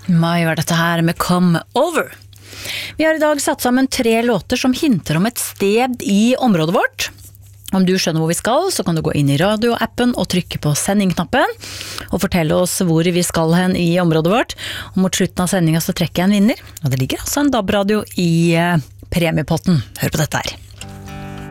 Mai var dette her med Come Over. Vi har I dag satt sammen 3 låter som hinter om et sted I området vårt. Om du skjønner hvor vi skal, så kan du gå inn I radioappen og trykke på sendingknappen og fortelle oss hvor vi skal hen I området vårt. Og mot slutten av sendingen så trekker jeg en vinner. Og det ligger altså en DAB-radio I premiepotten. Hør på dette her.